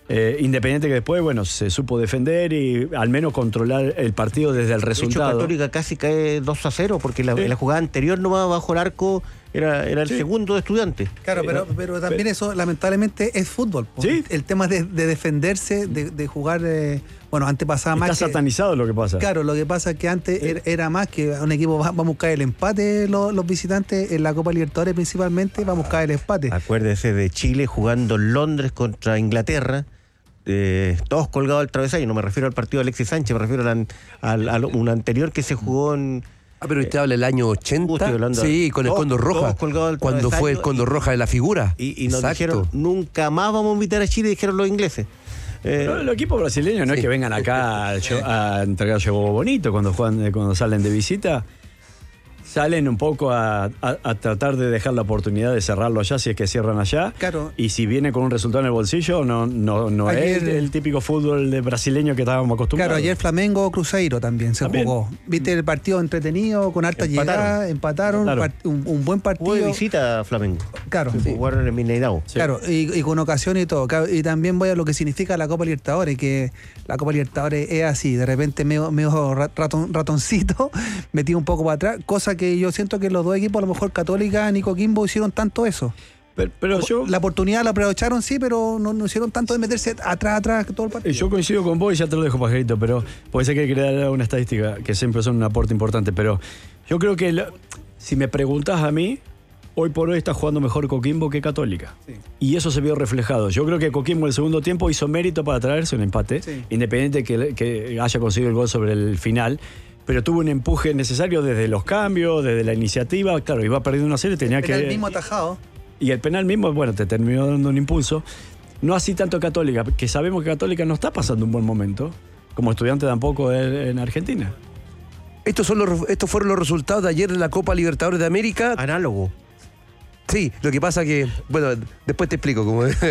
Independiente que después, bueno, se supo defender y al menos controlar el partido desde el resultado. De hecho, Católica casi cae 2-0 porque la jugada anterior nomás bajo el arco era el segundo de Estudiantes. Claro, pero también eso lamentablemente es fútbol. ¿Sí? El tema de defenderse, de jugar, antes pasaba más. Está satanizado lo que pasa. Claro, lo que pasa es que antes era más que un equipo va a buscar el empate, los visitantes en la Copa Libertadores principalmente, va a buscar el empate. Acuérdese de Chile jugando en Londres contra Inglaterra. Todos colgados al travesaño. No me refiero al partido de Alexis Sánchez, me refiero a un anterior que se jugó en... pero usted habla del año 80, sí, con el Cóndor Roja, cuando fue el Cóndor Roja de la figura. Y nos dijeron, nunca más vamos a invitar a Chile, dijeron los ingleses. Los equipos brasileños no es que vengan acá a entregar juego bonito cuando salen de visita. Salen un poco a tratar de dejar la oportunidad de cerrarlo allá, si es que cierran allá. Claro. Y si viene con un resultado en el bolsillo, no ayer, es el típico fútbol de brasileño que estábamos acostumbrados. Claro, ayer Flamengo Cruzeiro también se jugó. Viste el partido entretenido, con harta llegada, empataron, claro. Un buen partido. Fue visita a Flamengo. Claro. Jugaron en Mineirao. Sí. Claro, y con ocasión y todo. Y también voy a lo que significa la Copa Libertadores, que la Copa Libertadores es así, de repente medio ratoncito, metido un poco para atrás, cosa que yo siento que los dos equipos, a lo mejor Católica y Coquimbo, hicieron tanto eso. Pero yo... La oportunidad la aprovecharon, sí, pero no hicieron tanto de meterse atrás todo el partido. Yo coincido con vos y ya te lo dejo, pajarito, pero puede ser que quería dar una estadística que siempre son un aporte importante, pero yo creo que si me preguntás a mí, hoy por hoy está jugando mejor Coquimbo que Católica. Sí. Y eso se vio reflejado. Yo creo que Coquimbo en el segundo tiempo hizo mérito para traerse un empate, sí. Independiente que haya conseguido el gol sobre el final, pero tuvo un empuje necesario desde los cambios, desde la iniciativa. Claro, iba perdiendo una serie, tenía que... El mismo atajado. Y el penal mismo, bueno, te terminó dando un impulso. No así tanto Católica, que sabemos que Católica no está pasando un buen momento, como Estudiante tampoco en Argentina. Estos fueron los resultados de ayer en la Copa Libertadores de América. Análogo. Sí, lo que pasa que... Bueno, después te explico cómo es.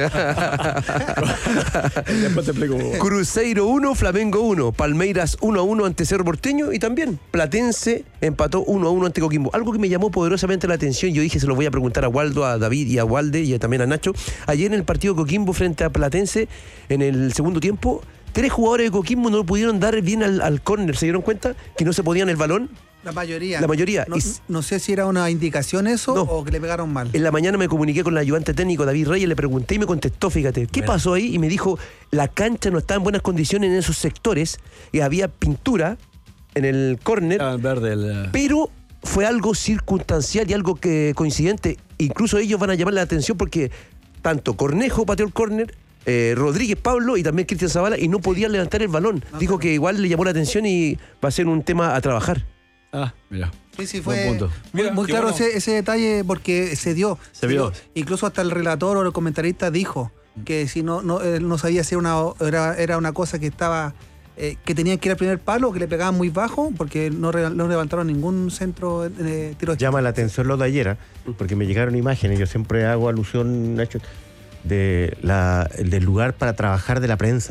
Después te explico cómo. Cruzeiro 1, Flamengo 1, Palmeiras 1-1 ante Cerro Porteño y también Platense empató 1-1 ante Coquimbo. Algo que me llamó poderosamente la atención, yo dije, se lo voy a preguntar a Waldo, a David y a Walde y también a Nacho. Ayer en el partido Coquimbo frente a Platense, en el segundo tiempo, 3 jugadores de Coquimbo no pudieron dar bien al córner. ¿Se dieron cuenta que no se podían el balón? La mayoría. No sé si era una indicación eso o que le pegaron mal. En la mañana me comuniqué con el ayudante técnico David Reyes, le pregunté y me contestó, fíjate, ¿qué pasó ahí? Y me dijo, la cancha no estaba en buenas condiciones en esos sectores y había pintura en el córner, pero fue algo circunstancial y algo que coincidente. Incluso ellos van a llamar la atención porque tanto Cornejo pateó el córner, Rodríguez Pablo y también Cristian Zavala, y no podían levantar el balón. Dijo que igual le llamó la atención y va a ser un tema a trabajar. Mira. Sí, fue muy claro ese detalle porque se dio. Se vio. Incluso hasta el relator o el comentarista dijo que si no sabía si era una cosa que estaba que tenían que ir al primer palo, que le pegaban muy bajo, porque no levantaron ningún centro de tiro. Llama la atención lo de ayer, porque me llegaron imágenes, yo siempre hago alusión, Nacho, del lugar para trabajar de la prensa.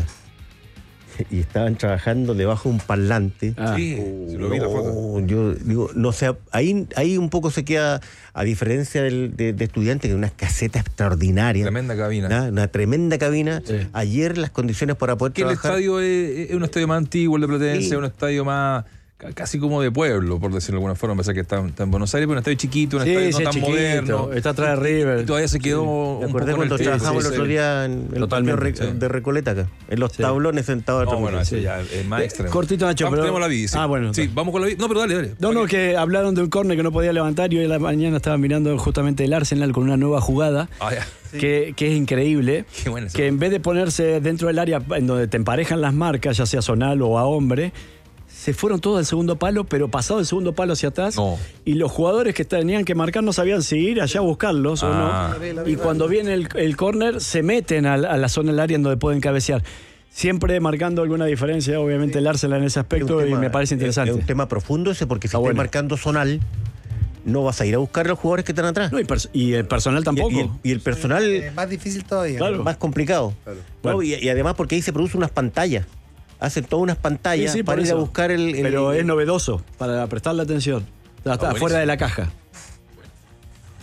Y estaban trabajando debajo de un parlante. Sí, lo vi la foto. Yo digo, no sé, ahí un poco se queda, a diferencia de Estudiantes, que es una caseta extraordinaria. Tremenda cabina. Una tremenda cabina. Sí. Ayer las condiciones para poder trabajar... El estadio es un estadio más antiguo, el de Platense, es un estadio más... casi como de pueblo, por decirlo de alguna forma, pensar que está en Buenos Aires, pero un estadio chiquito, un estadio no tan chiquito, moderno. Está atrás de River. Y todavía se quedó un poco. Me cuando trabajamos el otro día en el patio de Recoleta acá, en los tablones sentados. Bueno, eso ya es más extremo. Cortito, Nacho, pero... Tenemos la bici. Bueno. Sí, vamos con la bici. No, pero dale. No, que hablaron de un córner que no podía levantar y hoy en la mañana estaban mirando justamente el Arsenal con una nueva jugada. Que es increíble. Qué bueno eso. Que en vez de ponerse dentro del área en donde te emparejan las marcas, ya sea zonal o a hombre, se fueron todos al segundo palo, pero pasado el segundo palo hacia atrás. Y los jugadores que tenían que marcar no sabían si ir allá a buscarlos o no. Y cuando viene el córner, se meten a la zona del área en donde pueden cabecear. Siempre marcando alguna diferencia, obviamente, el Arsenal en ese aspecto, y me parece interesante. Es un tema profundo ese, porque si estás marcando zonal, no vas a ir a buscar a los jugadores que están atrás. No, y el personal tampoco. Y el personal... Es más difícil todavía. Claro. Más complicado. Claro. Bueno. Y además porque ahí se producen unas pantallas. Hacen todas unas pantallas para ir a buscar Pero es novedoso, para prestarle atención. Está fuera de la caja.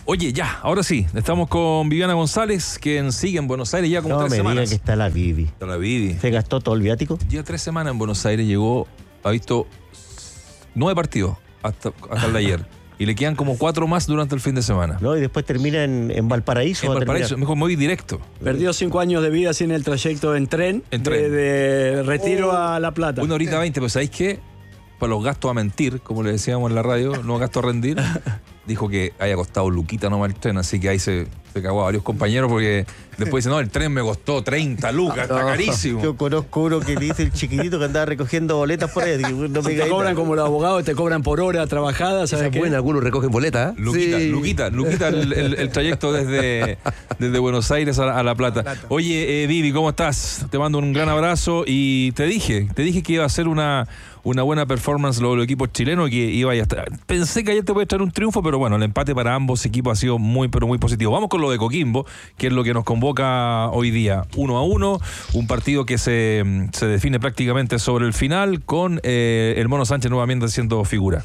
Oye, ya, ahora sí, estamos con Viviana González, quien sigue en Buenos Aires ya como 3 semanas. No me diga que está la Vivi. Está la Vivi. ¿Se gastó todo el viático? Ya 3 semanas en Buenos Aires, llegó, ha visto 9 partidos hasta el de ayer. Y le quedan como 4 más durante el fin de semana. No, y después termina en Valparaíso. En Valparaíso, mejor muy directo. Perdió 5 años de vida sin el trayecto en tren. De Retiro a La Plata. 1 horita 20, pues ¿sabéis qué? Para los gastos a mentir, como le decíamos en la radio, no gastos a rendir. Dijo que haya costado luquita nomás el tren, así que ahí se cagó a varios compañeros porque después dice, no, el tren me costó 30 lucas, está carísimo. Yo conozco uno que dice el chiquitito que andaba recogiendo boletas por ahí. No me te cobran como los abogados, te cobran por hora trabajada, ¿sabes qué? Bueno, algunos recogen boletas. Luquita el trayecto desde Buenos Aires a La Plata. Oye, Vivi, ¿cómo estás? Te mando un gran abrazo y te dije que iba a ser una buena performance los equipos chilenos, que iba a estar. Pensé que ayer te podía traer un triunfo, pero bueno, el empate para ambos equipos ha sido muy, pero muy positivo. Vamos con lo de Coquimbo, que es lo que nos convoca hoy día. 1-1, un partido que se define prácticamente sobre el final, con el Mono Sánchez nuevamente siendo figura.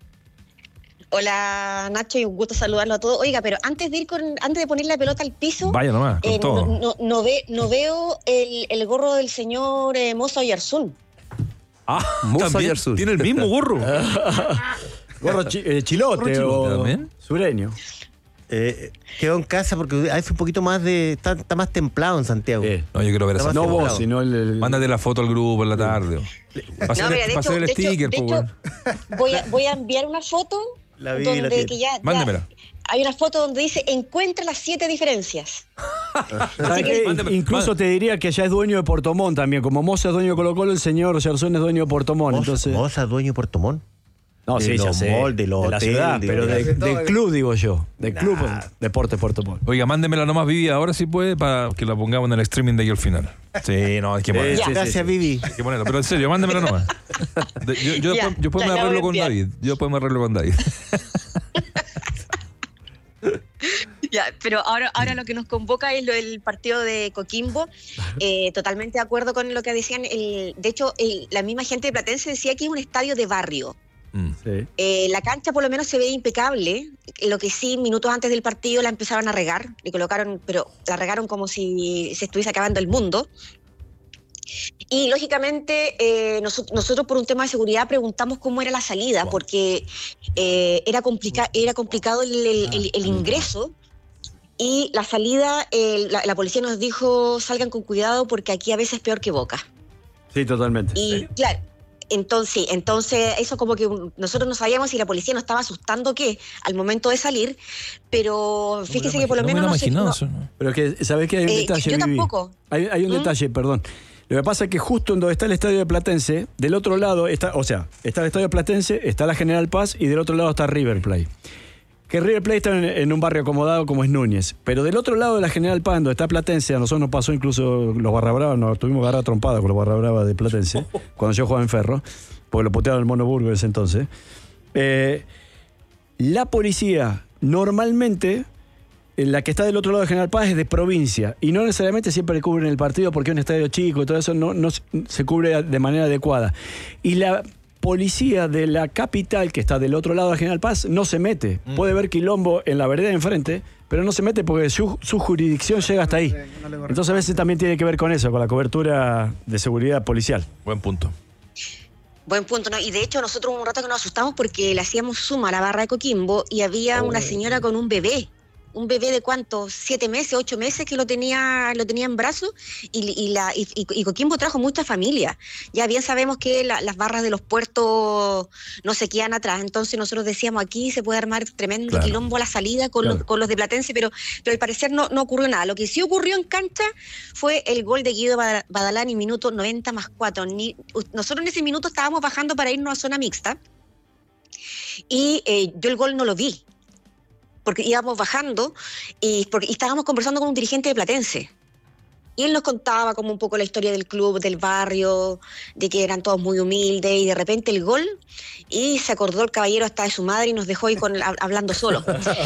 Hola Nacho, y un gusto saludarlo a todos. Oiga, pero antes de poner la pelota al piso, vaya nomás, con todo. No veo el gorro del señor Mozo Oyarzún. ¿También tiene el mismo gorro? Gorro chilote o ¿también? Sureño. Quedó en casa porque hace un poquito más está más templado en Santiago. No, yo quiero ver esa No foto. vos, sino Mándate la foto al grupo en la tarde. Pasar el sticker, de hecho, voy a enviar una foto donde que ya mándemela. Hay una foto donde dice encuentra las 7 diferencias. Incluso te diría que ya es dueño de Portomón también. Como Moza es dueño de Colo-Colo, el señor Oyarzún es dueño de Portomón. ¿Moza es dueño de Portomón? No, sí, ya sé. De los de la hoteles, ciudad, pero del club, digo yo. Del club Deportes Portomón. Oiga, mándemela nomás, Vivi, ahora sí puede, para que la pongamos en el streaming de aquí al final. Sí, no, hay que ponerla. Gracias, Vivi. Hay que ponerla, pero en serio, mándemela nomás. Yo después me arreglo con David. Ya, pero ahora lo que nos convoca es el partido de Coquimbo. Totalmente de acuerdo con lo que decían. De hecho, la misma gente de Platense decía que es un estadio de barrio. Sí. La cancha por lo menos se ve impecable. Lo que sí, minutos antes del partido la empezaron a regar. Pero la regaron como si se estuviese acabando el mundo. Y lógicamente nosotros por un tema de seguridad preguntamos cómo era la salida, porque era complicado el ingreso. Y la salida, la policía nos dijo, salgan con cuidado porque aquí a veces es peor que Boca. Sí, totalmente. Y claro, entonces eso como que nosotros no sabíamos si la policía nos estaba asustando o qué al momento de salir, pero fíjese que por lo menos Pero que, ¿sabés que hay un detalle, yo Vivi? tampoco. Hay un detalle, perdón. Lo que pasa es que justo en donde está el estadio de Platense, del otro lado está el estadio Platense, está la General Paz y del otro lado está River Plate. Que River Plate está en un barrio acomodado como es Núñez. Pero del otro lado de la General Paz, donde está Platense, a nosotros nos pasó incluso los Barra Brava, nos tuvimos que agarrar trompada con los Barra Brava de Platense, cuando yo jugaba en Ferro, porque lo putearon el Mono Burgo en ese entonces. La policía normalmente, la que está del otro lado de General Paz, es de provincia y no necesariamente siempre cubren el partido porque es un estadio chico y todo eso no se cubre de manera adecuada. Y la policía de la capital, que está del otro lado de General Paz, no se mete. Puede ver quilombo en la vereda de enfrente, pero no se mete porque su jurisdicción llega hasta ahí. Entonces a veces también tiene que ver con eso, con la cobertura de seguridad policial. Buen punto. Buen punto, ¿no? Y de hecho nosotros un rato que nos asustamos porque le hacíamos suma a la barra de Coquimbo y había una señora con un bebé. Un bebé de ¿cuántos? 7 meses, 8 meses que lo tenía en brazos y Coquimbo trajo mucha familia. Ya bien sabemos que las barras de los puertos no se quedan atrás, entonces nosotros decíamos aquí se puede armar tremendo quilombo a la salida con los de Platense, pero al parecer no ocurrió nada. Lo que sí ocurrió en cancha fue el gol de Guido Badalani, minuto 90+4. Nosotros en ese minuto estábamos bajando para irnos a zona mixta y yo el gol no lo vi, porque íbamos bajando y estábamos conversando con un dirigente de Platense. Y él nos contaba como un poco la historia del club, del barrio, de que eran todos muy humildes, y de repente el gol, y se acordó el caballero hasta de su madre y nos dejó ahí hablando solo.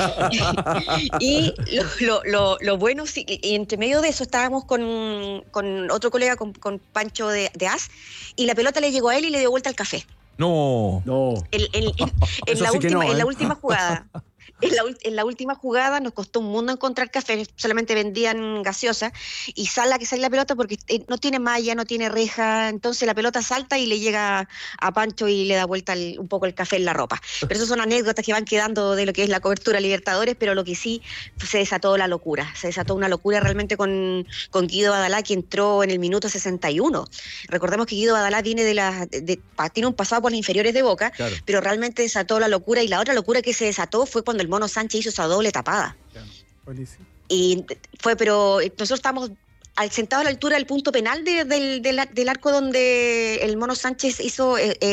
Y lo bueno, sí, y entre medio de eso estábamos con otro colega, con Pancho de AS, y la pelota le llegó a él y le dio vuelta al café. No. En la última jugada. En la última jugada nos costó un mundo encontrar café, solamente vendían gaseosa, y que sale la pelota porque no tiene malla, no tiene reja, entonces la pelota salta y le llega a Pancho y le da vuelta un poco el café en la ropa. Pero esas son anécdotas que van quedando de lo que es la cobertura Libertadores, pero lo que sí se desató la locura, se desató una locura realmente con Guido Badalá, que entró en el minuto 61. Recordemos que Guido Badalá viene tiene un pasado por las inferiores de Boca, claro, pero realmente desató la locura, y la otra locura que se desató fue cuando el Mono Sánchez hizo esa doble tapada. Y pero nosotros estamos sentados a la altura del punto penal del arco donde el Mono Sánchez hizo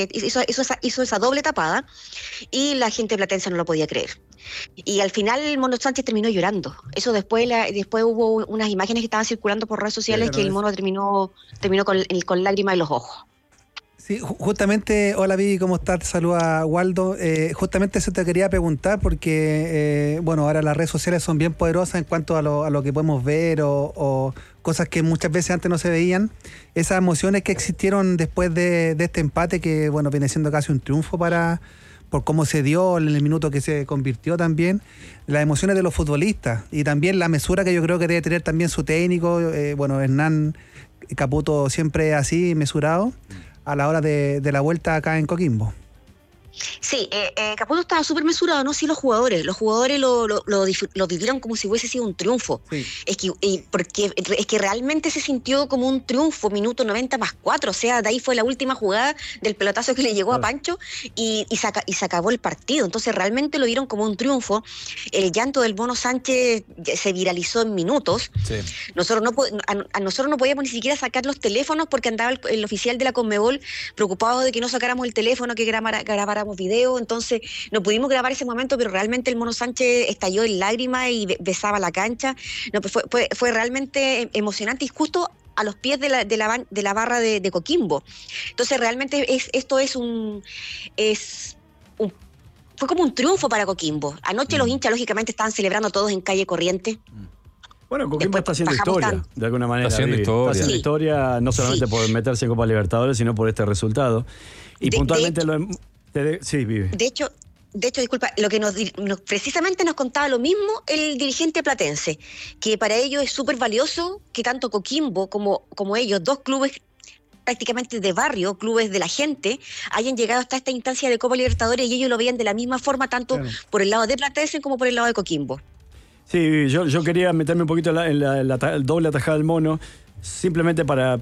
esa doble tapada, y la gente platense no lo podía creer. Y al final el Mono Sánchez terminó llorando. Eso después hubo unas imágenes que estaban circulando por redes sociales, que el Mono terminó con lágrimas en los ojos. Sí, justamente, hola Vivi, ¿cómo estás? Te saluda Waldo. Justamente eso te quería preguntar porque, ahora las redes sociales son bien poderosas en cuanto a lo que podemos ver o cosas que muchas veces antes no se veían. Esas emociones que existieron después de este empate, que viene siendo casi un triunfo por cómo se dio en el minuto que se convirtió también, las emociones de los futbolistas y también la mesura que yo creo que debe tener también su técnico, Hernán Caputo siempre así, mesurado, a la hora de la vuelta acá en Coquimbo. Sí, Caputo estaba súper mesurado, no sí los jugadores lo vivieron como si hubiese sido un triunfo. Sí. Porque es que realmente se sintió como un triunfo, minuto 90+4, o sea, de ahí fue la última jugada del pelotazo que le llegó a Pancho y se acabó el partido. Entonces realmente lo vieron como un triunfo. El llanto del Mono Sánchez se viralizó en minutos. Sí. Nosotros no podíamos ni siquiera sacar los teléfonos porque andaba el oficial de la Conmebol preocupado de que no sacáramos el teléfono, que grabáramos video, entonces no pudimos grabar ese momento, pero realmente el Mono Sánchez estalló en lágrimas y besaba la cancha. Fue realmente emocionante, y justo a los pies de la barra de Coquimbo. Entonces realmente fue como un triunfo para Coquimbo. Anoche los hinchas lógicamente estaban celebrando todos en calle Corriente. Bueno, Coquimbo está haciendo historia, de alguna manera. Está haciendo historia, no solamente por meterse en Copa Libertadores, sino por este resultado. Y puntualmente sí, Vive. De hecho, disculpa, lo que precisamente nos contaba lo mismo el dirigente platense, que para ellos es súper valioso que tanto Coquimbo como ellos, dos clubes prácticamente de barrio, clubes de la gente, hayan llegado hasta esta instancia de Copa Libertadores, y ellos lo veían de la misma forma, tanto por el lado de Platense como por el lado de Coquimbo. Sí, yo quería meterme un poquito en la doble atajada del Mono, simplemente para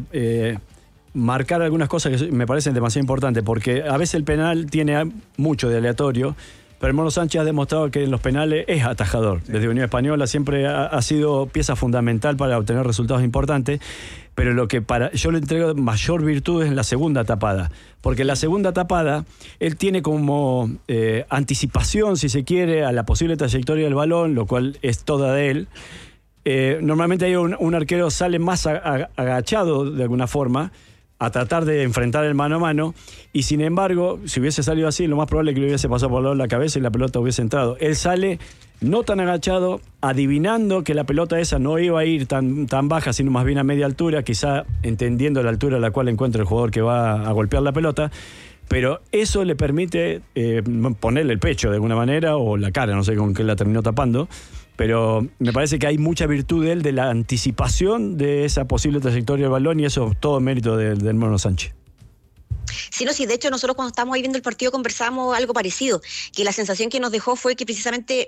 marcar algunas cosas que me parecen demasiado importantes, porque a veces el penal tiene mucho de aleatorio, pero el Mono Sánchez ha demostrado que en los penales es atajador. Desde Unión Española siempre ha sido pieza fundamental para obtener resultados importantes, pero lo que yo le entrego mayor virtud es en la segunda tapada, porque en la segunda tapada él tiene como anticipación, si se quiere, a la posible trayectoria del balón, lo cual es toda de él. Normalmente hay un arquero sale más agachado de alguna forma a tratar de enfrentar el mano a mano, y sin embargo, si hubiese salido así, lo más probable es que le hubiese pasado por el lado de la cabeza y la pelota hubiese entrado. Él sale no tan agachado, adivinando que la pelota esa no iba a ir tan baja, sino más bien a media altura, quizá entendiendo la altura a la cual encuentra el jugador que va a golpear la pelota, pero eso le permite ponerle el pecho de alguna manera, o la cara, no sé con qué la terminó tapando, pero me parece que hay mucha virtud de él, de la anticipación de esa posible trayectoria del balón, y eso es todo mérito del Mono Sánchez. Sí, de hecho nosotros cuando estábamos ahí viendo el partido conversábamos algo parecido, que la sensación que nos dejó fue que precisamente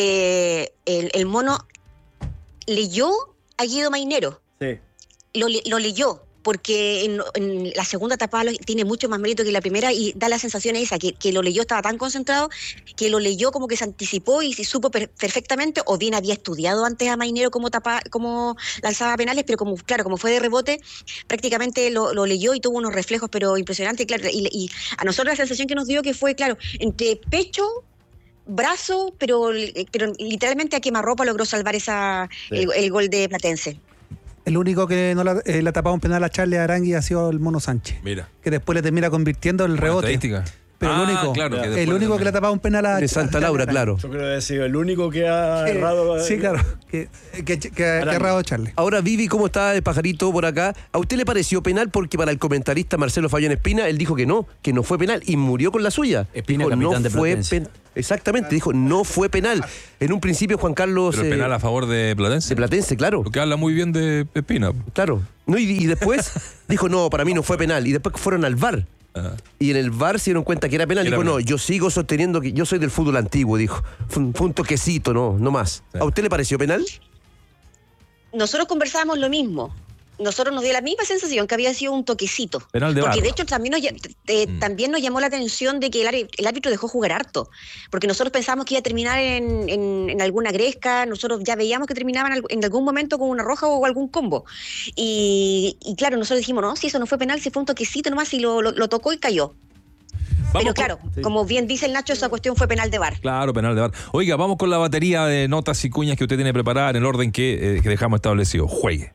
el Mono leyó a Guido Mainero. Sí. Lo leyó, porque en la segunda etapa tiene mucho más mérito que la primera, y da la sensación esa, que lo leyó, estaba tan concentrado, que lo leyó como que se anticipó y se supo perfectamente, o bien había estudiado antes a Mainero cómo lanzaba penales, pero como fue de rebote, prácticamente lo leyó y tuvo unos reflejos pero impresionantes, claro, y a nosotros la sensación que nos dio que fue, claro, entre pecho, brazo, pero literalmente a quemarropa logró salvar el gol de Platense. El único que no le ha tapado un penal a Charles Arangui ha sido el Mono Sánchez. Mira. Que después le termina convirtiendo el rebote. Estadística. pero el único. Claro, el único que le ha tapado un penal a de Santa Laura, claro. Yo creo que ha sido el único que ha errado. Sí, claro. Que ha errado Charlie. Ahora, Vivi, ¿cómo está el pajarito por acá? ¿A usted le pareció penal? Porque para el comentarista Marcelo Fallón Espina, él dijo que no fue penal y murió con la suya. Espina, dijo, capitán de fue Platense. Exactamente, dijo, no fue penal. En un principio, Juan Carlos... Pero penal a favor de Platense. De Platense, claro. Lo que habla muy bien de Espina. Claro. No, y después dijo, no, para mí no fue penal. Y después fueron al VAR. Y en el VAR se dieron cuenta que era penal. Dijo, no, yo sigo sosteniendo que yo soy del fútbol antiguo, dijo. Fue un toquecito, no más. Sí. ¿A usted le pareció penal? Nosotros conversábamos lo mismo. Nosotros nos dio la misma sensación que había sido un toquecito. Penal de porque VAR. de hecho también nos llamó la atención de que el árbitro dejó jugar harto. Porque nosotros pensábamos que iba a terminar en alguna gresca. Nosotros ya veíamos que terminaban en algún momento con una roja o algún combo. Y claro, nosotros dijimos, no, si eso no fue penal, si fue un toquecito nomás y lo tocó y cayó. Pero claro, como bien dice el Nacho, esa cuestión fue penal de VAR. Claro, penal de VAR. Oiga, vamos con la batería de notas y cuñas que usted tiene preparada en el orden que dejamos establecido. Juegue.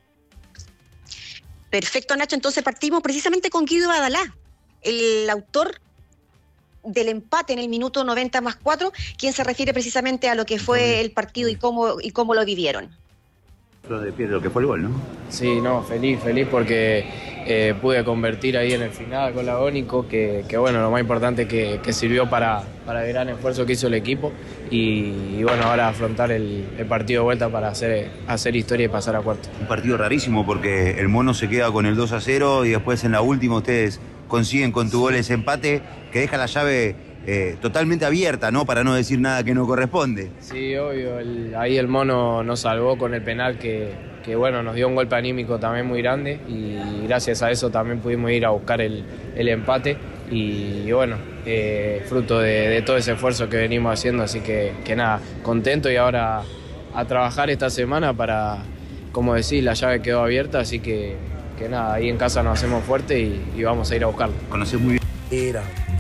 Perfecto, Nacho. Entonces partimos precisamente con Guido Badalá, el autor del empate en el minuto 90+4, quien se refiere precisamente a lo que fue el partido y cómo lo vivieron. De pie de lo que fue el gol, ¿no? Sí, no, feliz porque pude convertir ahí en el final con Agónico, que bueno, lo más importante que sirvió para el gran esfuerzo que hizo el equipo y bueno, ahora afrontar el partido de vuelta para hacer historia y pasar a cuarto. Un partido rarísimo porque el Mono se queda con el 2-0 y después en la última ustedes consiguen con tu gol ese empate que deja la llave totalmente abierta, ¿no? Para no decir nada que no corresponde. Sí, obvio, ahí el Mono nos salvó con el penal que bueno, nos dio un golpe anímico también muy grande y gracias a eso también pudimos ir a buscar el empate y bueno, fruto de todo ese esfuerzo que venimos haciendo, así que nada, contento y ahora a trabajar esta semana para, como decís, la llave quedó abierta, así que nada, ahí en casa nos hacemos fuerte y vamos a ir a buscarlo. Conocés muy bien.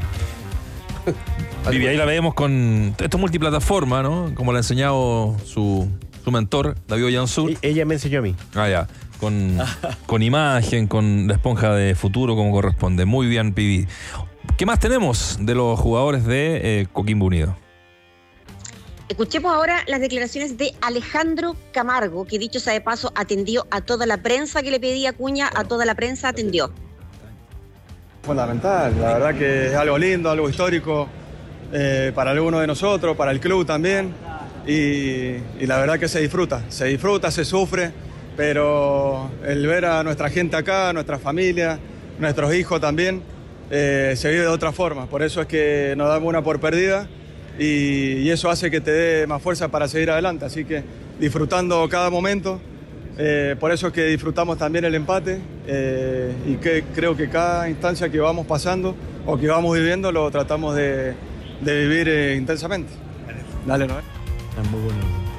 Vivi, ahí la vemos con... Esto es multiplataforma, ¿no? Como le ha enseñado su mentor, David Ollansur. Ella me enseñó a mí. Ah, ya. Con imagen, con la esponja de futuro como corresponde. Muy bien, Vivi. ¿Qué más tenemos de los jugadores de Coquimbo Unido? Escuchemos ahora las declaraciones de Alejandro Camargo, que dicho sea de paso, atendió a toda la prensa que le pedía Cuña, a toda la prensa atendió. Fundamental, la verdad que es algo lindo, algo histórico para alguno de nosotros, para el club también y la verdad que se disfruta, se sufre, pero el ver a nuestra gente acá, nuestra familia, nuestros hijos también, se vive de otra forma, por eso es que nos damos una por perdida y eso hace que te dé más fuerza para seguir adelante, así que disfrutando cada momento. Por eso es que disfrutamos también el empate y que creo que cada instancia que vamos pasando o que vamos viviendo lo tratamos de vivir intensamente. Dale, Noel. Muy bueno.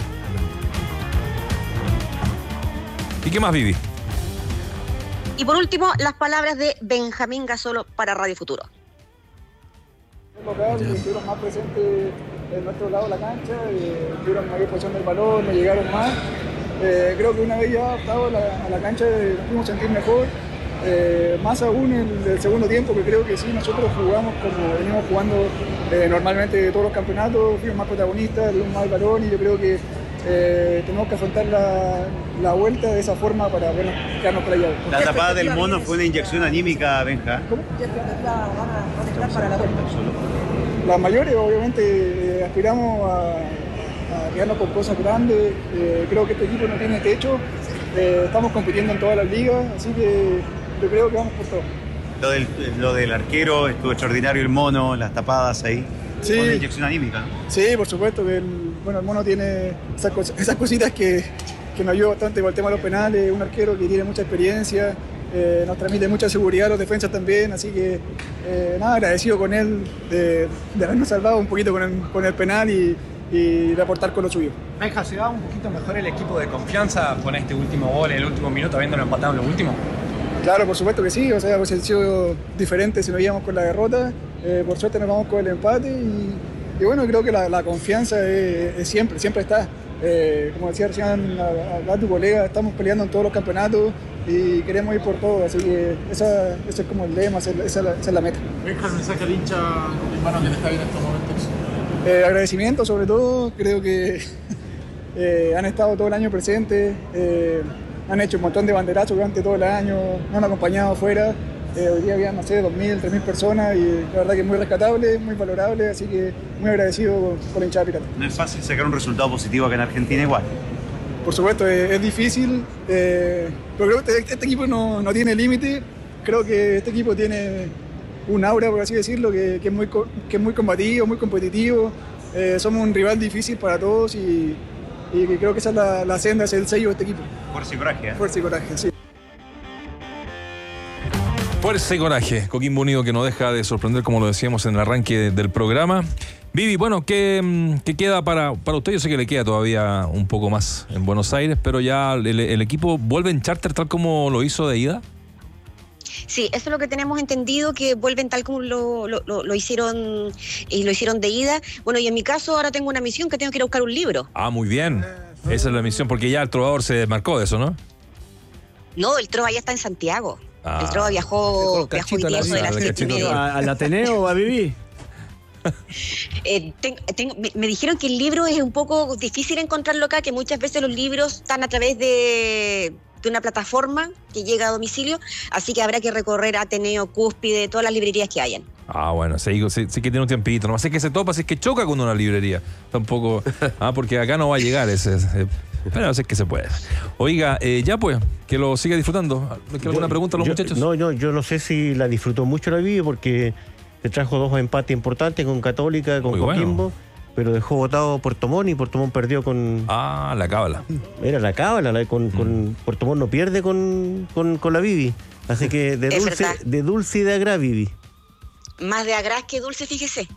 ¿Y qué más, Vivi? Y por último, las palabras de Benjamín Gasolo para Radio Futuro. Estuvieron más presentes en nuestro lado de la cancha, tuvieron mayor posición del balón, no llegaron más. Creo que una vez ya adaptado a la cancha nos pudimos sentir mejor, más aún en el segundo tiempo, que creo que sí, nosotros jugamos como venimos jugando normalmente todos los campeonatos, fuimos más protagonistas, tuvimos más el balón y yo creo que tenemos que afrontar la vuelta de esa forma para quedarnos para allá. La tapada del Mono fue una inyección anímica, Benja. ¿Cómo? ¿Qué expectativas van a estar para la vuelta? Las mayores, obviamente, aspiramos a quedarnos con cosas grandes. Creo que este equipo no tiene techo. Estamos compitiendo en todas las ligas, así que yo creo que vamos por todo. Lo del arquero, estuvo extraordinario el Mono, las tapadas ahí. Sí. Fue una inyección anímica, ¿no? Sí, por supuesto que el Mono tiene esas cositas que nos ayuda bastante con el tema de los penales, un arquero que tiene mucha experiencia, nos transmite mucha seguridad a los defensas también, así que nada, agradecido con él de habernos salvado un poquito con el penal y de aportar con lo suyo. Benja, ¿se va un poquito mejor el equipo de confianza con este último gol, el último minuto, habiéndolo empatado en lo último? Claro, por supuesto que sí, o sea, hubiese sido diferente si nos íbamos con la derrota, por suerte nos vamos con el empate y bueno, creo que la confianza es siempre está. Como decía recién a tu colega, estamos peleando en todos los campeonatos, y queremos ir por todo, así que ese es como el lema, esa es la meta. ¿Deja el mensaje al hincha con hermano que está bien en estos momentos? Agradecimiento sobre todo, creo que han estado todo el año presentes, han hecho un montón de banderazos durante todo el año, nos han acompañado afuera. Hoy día había, no sé, 2.000, 3.000 personas y la verdad que es muy rescatable, muy valorable, así que muy agradecido por la hinchada pirata. No es fácil sacar un resultado positivo acá en Argentina igual. Por supuesto, es difícil, pero creo que este equipo no tiene límite. Creo que este equipo tiene un aura, por así decirlo, que es muy combativo, muy competitivo. Somos un rival difícil para todos y creo que esa es la senda, es el sello de este equipo. Fuerza y coraje, ¿eh? Fuerza y coraje, sí. Fuerza y coraje. Coquimbo Unido que no deja de sorprender, como lo decíamos en el arranque del programa. Vivi, bueno, ¿qué queda para usted? Yo sé que le queda todavía un poco más en Buenos Aires, pero ya el equipo vuelve en charter tal como lo hizo de ida. Sí, eso es lo que tenemos entendido, que vuelven tal como lo hicieron y lo hicieron de ida. Bueno, y en mi caso ahora tengo una misión que tengo que ir a buscar un libro. Ah, muy bien. Esa es la misión, porque ya el trovador se desmarcó de eso, ¿no? No, el trova ya está en Santiago. Ah. El trova viajó hoy día eso de las 7:30. ¿Al Ateneo va a vivir? Me dijeron que el libro es un poco difícil encontrarlo acá, que muchas veces los libros están a través de una plataforma que llega a domicilio, así que habrá que recorrer Ateneo, Cúspide, todas las librerías que hayan. Ah, bueno, sí que tiene un tiempito. Nomás es que se topa, si es que choca con una librería. Tampoco, porque acá no va a llegar ese pero es que se puede. Oiga, ya pues, que lo siga disfrutando. ¿Alguna pregunta a los muchachos? No, yo no sé si la disfrutó mucho la Vivi porque se trajo 2 empates importantes con Católica, con Coquimbo. Bueno. Pero dejó votado Puerto Montt y Puerto Montt perdió con... Ah, la cábala. Era la cábala, con Puerto Montt no pierde con la Vivi. Así que de dulce y de agrá, Vivi. Más de agrás que dulce, fíjese.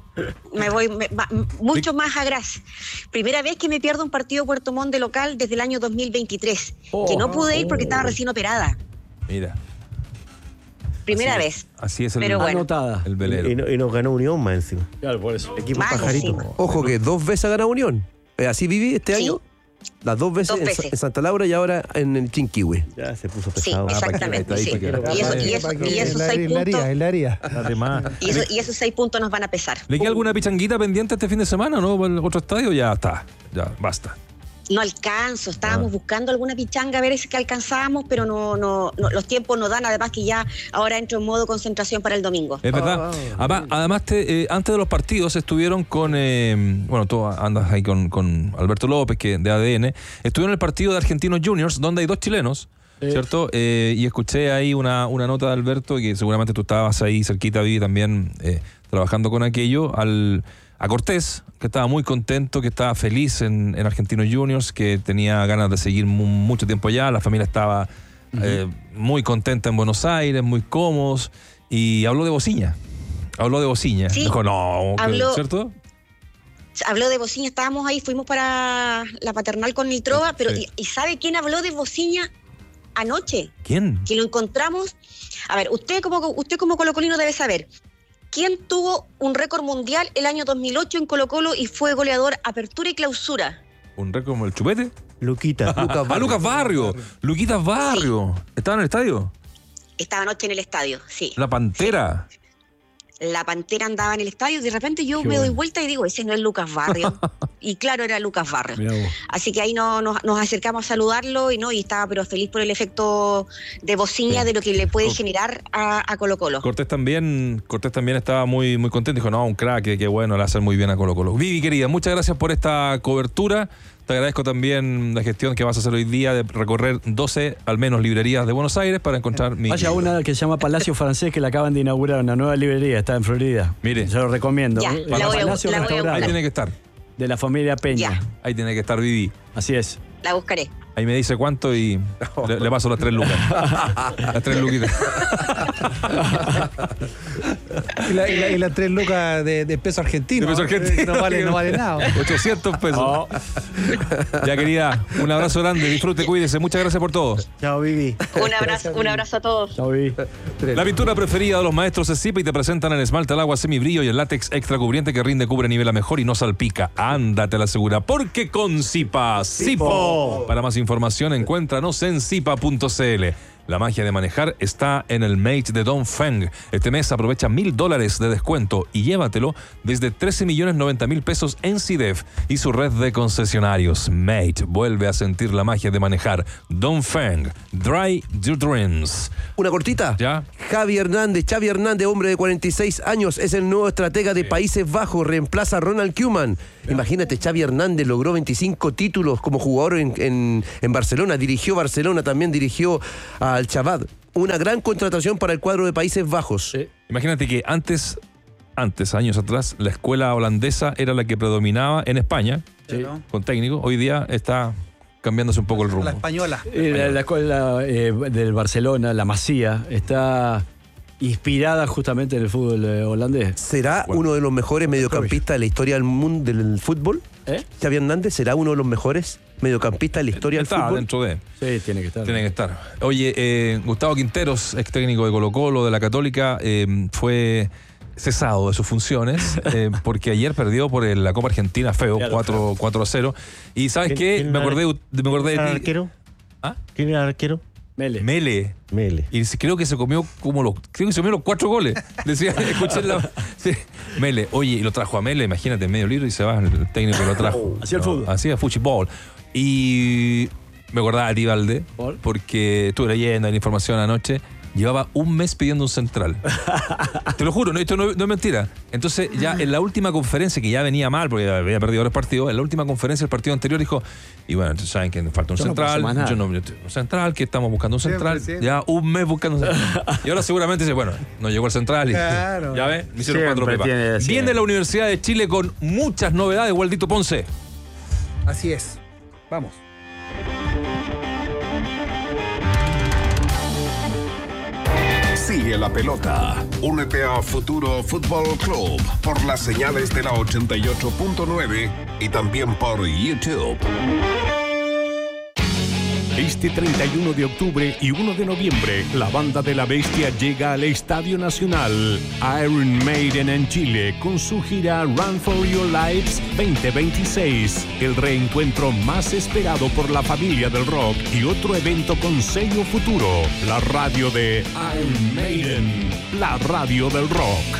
Mucho más agrás. Primera vez que me pierdo un partido Puerto Montt de local desde el año 2023. Que no pude ir porque estaba recién operada. Mira. Primera vez. Así es pero bueno. El velero. Y nos ganó Unión más encima. Claro, por eso. Equipo pajarito. Encima. Ojo que 2 veces ha ganado Unión. ¿Así viví este año? Las 2 veces, en Santa Laura y ahora en el Chinquihue. Ya se puso pesado. Sí, exactamente. Y esos 6 puntos. Y esos 6 puntos nos van a pesar. ¿Le queda alguna pichanguita pendiente este fin de semana, no? ¿Para el otro estadio? Ya está. Ya, basta. No alcanzo, estábamos buscando alguna pichanga a ver si que alcanzábamos, pero no, los tiempos no dan, además que ya ahora entro en modo concentración para el domingo. Es verdad. Además antes de los partidos estuvieron con, bueno, tú andas ahí con Alberto López, que de ADN, estuvieron en el partido de Argentinos Juniors, donde hay 2 chilenos, ¿cierto? Y escuché ahí una nota de Alberto, que seguramente tú estabas ahí cerquita, Vivi, también trabajando con aquello, a Cortés, que estaba muy contento, que estaba feliz en Argentinos Juniors, que tenía ganas de seguir mucho tiempo allá, la familia estaba muy contenta en Buenos Aires, muy cómodos, y habló de Bociña. Sí, dijo, no, ¿cierto? Habló de Bociña, estábamos ahí, fuimos para la Paternal con el Trova, pero ¿y sabe quién habló de Bociña anoche? ¿Quién? Que lo encontramos. A ver, usted como colocolino debe saber. ¿Quién tuvo un récord mundial el año 2008 en Colo-Colo y fue goleador apertura y clausura? ¿Un récord como el Chupete? Lucas Barrio. Luquitas Barrio. Sí. ¿Estaba en el estadio? Estaba anoche en el estadio, sí. ¿La Pantera? Sí. La Pantera andaba en el estadio y de repente yo me doy vuelta y digo, ese no es Lucas Barrio. Y claro, era Lucas Barrio. Así que ahí nos acercamos a saludarlo y estaba pero feliz por el efecto de Bociña, de lo que le puede generar a Colo-Colo. Cortés también estaba muy, muy contento. Dijo, no, un crack, que bueno, le va a hacer muy bien a Colo-Colo. Vivi, querida, muchas gracias por esta cobertura. Te agradezco también la gestión que vas a hacer hoy día de recorrer 12, al menos, librerías de Buenos Aires para encontrar mi... Vaya una que se llama Palacio Francés, que la acaban de inaugurar, una nueva librería, está en Florida. Mire. Se lo recomiendo. Ya, Ahí tiene que estar. De la familia Peña. Ya. Ahí tiene que estar, Vivi. Así es. La buscaré. Ahí me dice cuánto y le paso las 3 lucas. Las 3 luquitas. Y las 3 lucas de peso argentino. De peso argentino. No vale nada. 800 pesos. Oh. Ya, querida, un abrazo grande. Disfrute, cuídese. Muchas gracias por todo. Chao, Vivi. Un abrazo a todos. Chao, Vivi. La pintura preferida de los maestros es Zipa y te presentan el esmalte al agua semibrillo y el látex extra cubriente que rinde, cubre, nivela mejor y no salpica. Ándate a la segura, porque con Zipa, Zipo. Para más información información, encuéntranos en zipa.cl. La magia de manejar está en el Mate de Dongfeng. Este mes aprovecha $1,000 de descuento y llévatelo desde 13.090.000 pesos en CIDEF y su red de concesionarios. Mate, vuelve a sentir la magia de manejar. Dongfeng, Dry Your Dreams. Una cortita. ¿Ya? Xavi Hernández, hombre de 46 años, es el nuevo estratega de Países Bajos, reemplaza a Ronald Koeman. Imagínate, Xavi Hernández logró 25 títulos como jugador en Barcelona, dirigió Barcelona, también dirigió al Chabad. Una gran contratación para el cuadro de Países Bajos. Sí. Imagínate que antes, años atrás, la escuela holandesa era la que predominaba en España, sí, con técnico. Hoy día está cambiándose un poco el rumbo. La española. La escuela del Barcelona, la Masía, está inspirada justamente en el fútbol holandés. ¿Será uno de los mejores mediocampistas de la historia del mundo del fútbol? Xavi Hernández, ¿será uno de los mejores mediocampistas de la historia del fútbol? Dentro de. Sí, tiene que estar. Tiene que estar. Oye, Gustavo Quinteros, ex técnico de Colo-Colo, de la Católica, fue cesado de sus funciones porque ayer perdió por la Copa Argentina feo, 4-0. Y ¿sabes qué? Me acordé de ti. ¿Arquero? ¿Ah? ¿Quién era el arquero? Mele. Y creo que se comió los 4 goles. Decía, escuché sí. Mele. Oye, y lo trajo a Mele, imagínate, medio libro y se va el técnico que lo trajo. Hacía el fútbol. Hacía fútbol. Y me acordaba de ti, Valde, porque estuve leyendo la información anoche. Llevaba un mes pidiendo un central. Te lo juro, esto no es mentira. Entonces, ya en la última conferencia, que ya venía mal porque había perdido los partidos, en la última conferencia del partido anterior dijo, y bueno, entonces saben que nos falta un central. Un central, que estamos buscando un central. Ya un mes buscando un central. Y ahora seguramente dice, bueno, no llegó el central y claro, ya ves, me hicieron 4 pepas. Viene la Universidad de Chile con muchas novedades, Waldito Ponce. Así es. Vamos. Sigue la pelota. Únete a Futuro Fútbol Club por las señales de la 88.9 y también por YouTube. Este 31 de octubre y 1 de noviembre, la Banda de la Bestia llega al Estadio Nacional. Iron Maiden en Chile con su gira Run for Your Lives 2026. El reencuentro más esperado por la familia del rock y otro evento con sello Futuro. La radio de Iron Maiden. La radio del rock.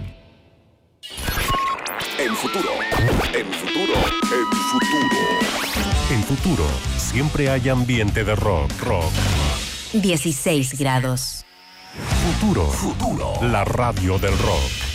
En Futuro. En Futuro. En Futuro. En Futuro, siempre hay ambiente de rock. 16 grados. Futuro. La radio del rock.